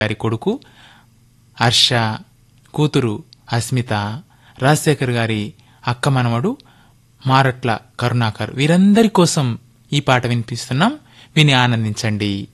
గారి కొడుకు హర్ష, కూతురు అస్మిత, రాజశేఖర్ గారి అక్క మనవడు మారట్ల కరుణాకర్, వీరందరి కోసం ఈ పాట వినిపిస్తున్నాం. విని ఆనందించండి.